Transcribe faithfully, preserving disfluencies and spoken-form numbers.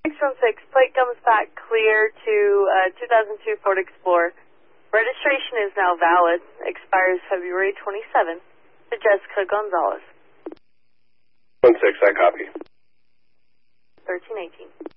six one six, plate comes back clear to uh, two thousand two Ford Explorer. Registration is now valid. Expires February twenty-seventh. To Jessica Gonzalez. one six, I copy. thirteen eighteen.